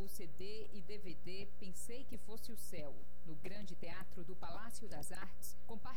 CD e DVD Pensei que Fosse o Céu, no Grande Teatro do Palácio das Artes,